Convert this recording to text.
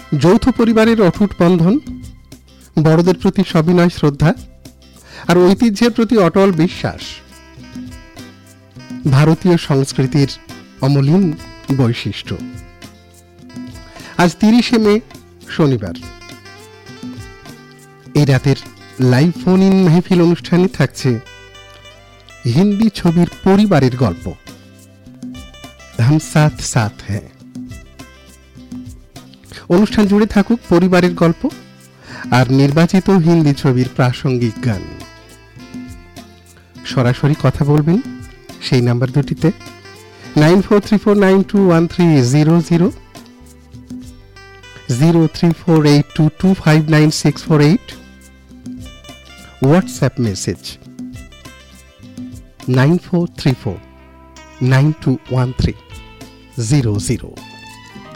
যৌথ পরিবারের অটুট বন্ধন, বড়দের প্রতি সবিনয় শ্রদ্ধা আর ঐতিহ্যের প্রতি অটল বিশ্বাস ভারতীয় সংস্কৃতির অমলিন বৈশিষ্ট্য। আজ 30শে মে, শনিবার। এই রাতের লাইভ ফোন ইন মেহফিল অনুষ্ঠানে থাকছে হিন্দি ছবির পরিবারের গল্প, হাম সাথ সাথ হ্যাঁ। অনুষ্ঠান জুড়ে থাকুক পরিবারের গল্প আর নির্বাচিত হিন্দি ছবির প্রাসঙ্গিক গান। সরাসরি কথা বলবেন সেই নাম্বার দুটিতে 9434921300, 0348225968, হোয়াটসঅ্যাপ মেসেজ 9434921300।